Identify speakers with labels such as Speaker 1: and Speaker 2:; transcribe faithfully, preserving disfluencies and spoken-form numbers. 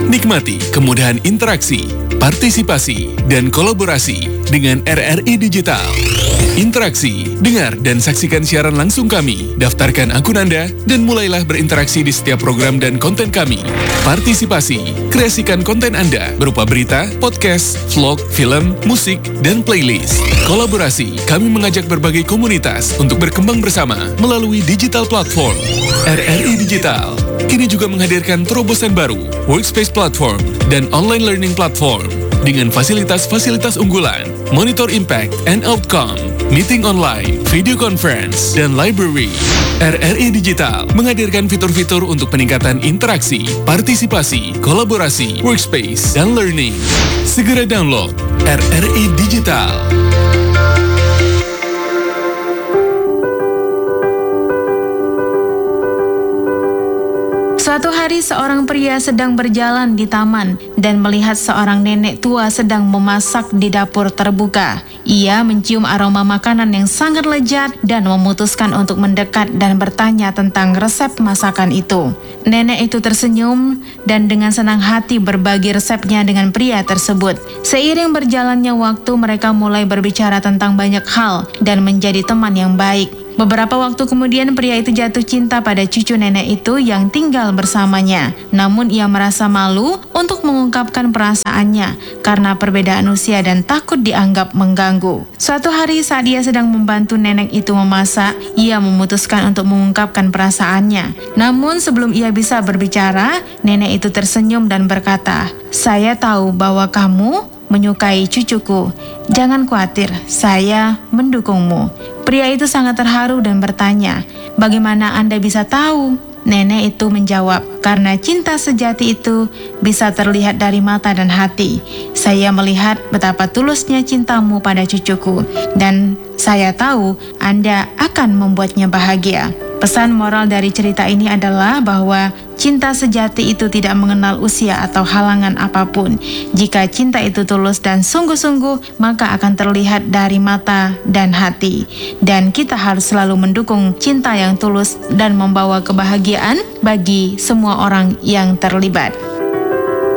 Speaker 1: Nikmati kemudahan interaksi, partisipasi, dan kolaborasi dengan R R I Digital. Interaksi, dengar dan saksikan siaran langsung kami, daftarkan akun Anda, dan mulailah berinteraksi di setiap program dan konten kami. Partisipasi, kreasikan konten Anda berupa berita, podcast, vlog, film, musik, dan playlist. Kolaborasi, kami mengajak berbagai komunitas untuk berkembang bersama melalui digital platform. R R I Digital kini juga menghadirkan terobosan baru, workspace platform, dan online learning platform dengan fasilitas-fasilitas unggulan, monitor impact and outcome, meeting online, video conference, dan library. R R I Digital menghadirkan fitur-fitur untuk peningkatan interaksi, partisipasi, kolaborasi, workspace, dan learning. Segera download R R I Digital.
Speaker 2: Suatu hari seorang pria sedang berjalan di taman dan melihat seorang nenek tua sedang memasak di dapur terbuka. Ia mencium aroma makanan yang sangat lezat dan memutuskan untuk mendekat dan bertanya tentang resep masakan itu. Nenek itu tersenyum dan dengan senang hati berbagi resepnya dengan pria tersebut. Seiring berjalannya waktu, mereka mulai berbicara tentang banyak hal dan menjadi teman yang baik. Beberapa waktu kemudian pria itu jatuh cinta pada cucu nenek itu yang tinggal bersamanya. Namun ia merasa malu untuk mengungkapkan perasaannya karena perbedaan usia dan takut dianggap mengganggu. Suatu hari saat ia sedang membantu nenek itu memasak, ia memutuskan untuk mengungkapkan perasaannya. Namun sebelum ia bisa berbicara, nenek itu tersenyum dan berkata, "Saya tahu bahwa kamu menyukai cucuku. Jangan khawatir, saya mendukungmu." Pria itu sangat terharu dan bertanya, "Bagaimana Anda bisa tahu?" Nenek itu menjawab, "Karena cinta sejati itu bisa terlihat dari mata dan hati. Saya melihat betapa tulusnya cintamu pada cucuku, dan saya tahu Anda akan membuatnya bahagia." Pesan moral dari cerita ini adalah bahwa cinta sejati itu tidak mengenal usia atau halangan apapun. Jika cinta itu tulus dan sungguh-sungguh, maka akan terlihat dari mata dan hati. Dan kita harus selalu mendukung cinta yang tulus dan membawa kebahagiaan bagi semua orang yang terlibat.